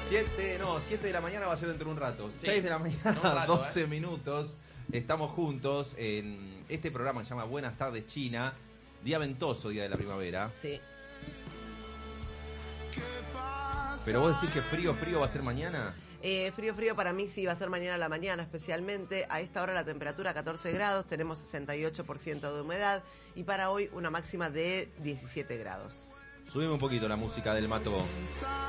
7 de la mañana va a ser dentro de un rato. Sí. 6 de la mañana, rato, 12 minutos. Estamos juntos en este programa que se llama Buenas tardes China. Día ventoso, día de la primavera. Sí. Pero vos decís que frío va a ser mañana. Frío para mí sí va a ser mañana a la mañana especialmente. A esta hora la temperatura 14 grados, tenemos 68% de humedad y para hoy una máxima de 17 grados. Subime un poquito la música del Mato.